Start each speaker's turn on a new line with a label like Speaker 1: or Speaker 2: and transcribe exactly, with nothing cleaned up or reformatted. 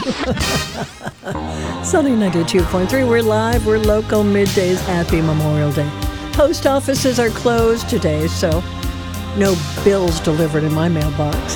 Speaker 1: Sunny ninety-two point three. We're live. We're local. Middays. Happy Memorial Day. Post offices are closed today, so no bills delivered in my mailbox.